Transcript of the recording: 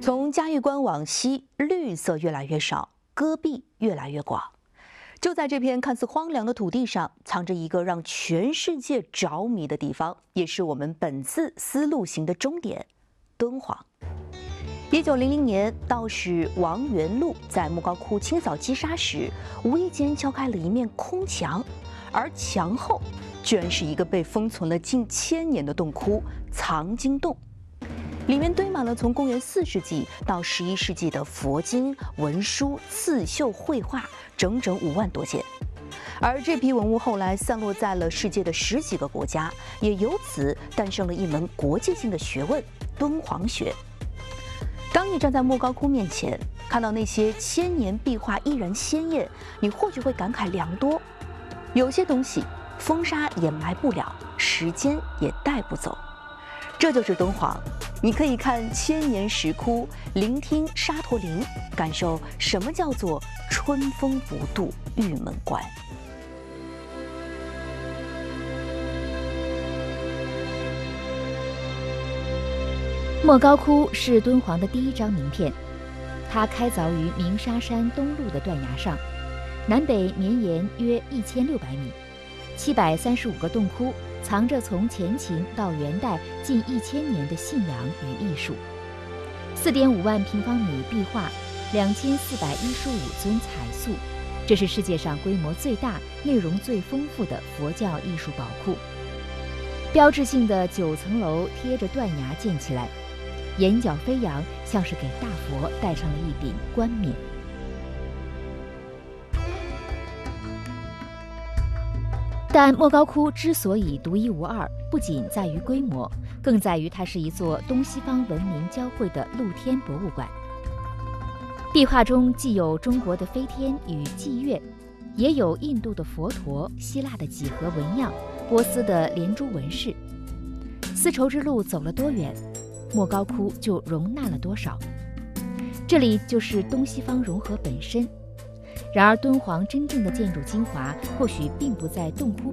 从嘉峪关往西，绿色越来越少，戈壁越来越广。就在这片看似荒凉的土地上，藏着一个让全世界着迷的地方，也是我们本次丝路行的终点——敦煌。1900年，道士王元禄在莫高窟清扫积沙时，无意间敲开了一面空墙，而墙后居然是一个被封存了近1000年的洞窟——藏经洞。里面堆满了从公元4世纪到11世纪的佛经、文书、刺绣、绘画，整整5万多件。而这批文物后来散落在了世界的10几个国家，也由此诞生了一门国际性的学问——敦煌学。当你站在莫高窟面前，看到那些1000年壁画依然鲜艳，你或许会感慨良多：有些东西风沙掩埋不了，时间也带不走。这就是敦煌。你可以看千年石窟，聆听沙陀林，感受什么叫做春风不度玉门关。 莫高窟是敦煌的第一张名片，它开凿于鸣沙山东麓的断崖上，南北绵延约1600米，735个洞窟，藏着从前秦到元代近1000年的信仰与艺术，4.5万平方米壁画，2415尊彩塑，这是世界上规模最大、内容最丰富的佛教艺术宝库。标志性的9层楼贴着断崖建起来，檐角飞扬，像是给大佛戴上了一顶冠冕。但莫高窟之所以独一无二，不仅在于规模，更在于它是一座东西方文明交汇的露天博物馆。壁画中既有中国的飞天与祭月，也有印度的佛陀、希腊的几何纹样、波斯的连珠纹饰。丝绸之路走了多远，莫高窟就容纳了多少。这里就是东西方融合本身。然而，敦煌真正的建筑精华或许并不在洞窟